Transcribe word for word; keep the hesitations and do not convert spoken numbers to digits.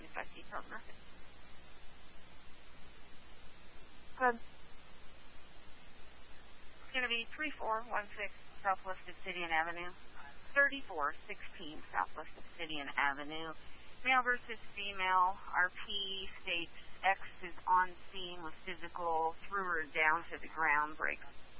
one if I see partner. Good. It's going to be three four one six Southwest Obsidian Avenue, thirty-four sixteen Southwest Obsidian Avenue. Male versus female. R P states X is on scene with physical, threw her down to the ground, breaks